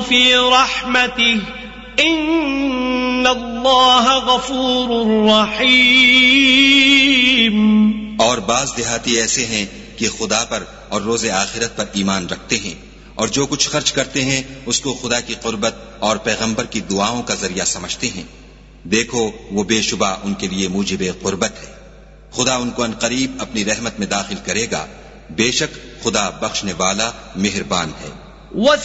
फी रहमतिह इन्नल्लाह गफूरुर रहीम। और बाज देहाती ऐसे हैं कि खुदा पर और रोज़े आखिरत पर ईमान रखते हैं और जो कुछ खर्च करते हैं उसको खुदा की कुर्बत और पैगंबर की दुआओं का जरिया समझते हैं। देखो वो बेशुबा उनके लिए मूजिबे कुर्बत है। खुदा उनको अनकरीब अपनी रहमत में दाखिल करेगा। बेशक खुदा बख्शने वाला मेहरबान है।